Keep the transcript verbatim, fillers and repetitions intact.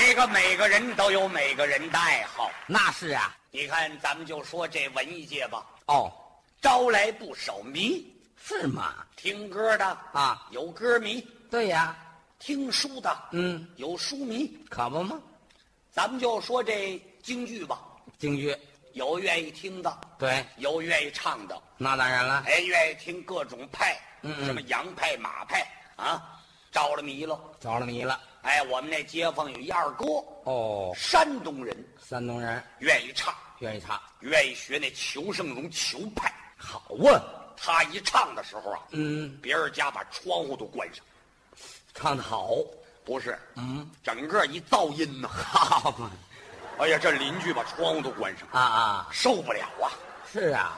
这个每个人都有每个人的爱好。 那是啊。 你看，咱们就说这文艺界吧， 哦， 招来不少迷。 是吗？ 听歌的啊， 有歌迷； 对呀。 听书的， 嗯， 有书迷。 可不吗？ 咱们就说这京剧吧， 京剧有愿意听的， 对， 有愿意唱的。 那当然了。 哎，愿意听各种派， 嗯嗯什么洋派、马派啊，着了迷了。 着了迷了。 哎，我们那街坊有一二哥， 哦， 山东人， 山东人愿意唱， 愿意唱， 愿意学那裘盛戎裘派。 好啊。 他一唱的时候啊， 嗯， 别人家把窗户都关上。 唱得好。 不是， 嗯， 整个一噪音呐。 好嘛。 哎呀，这邻居把窗户都关上啊啊， 受不了啊。 是啊。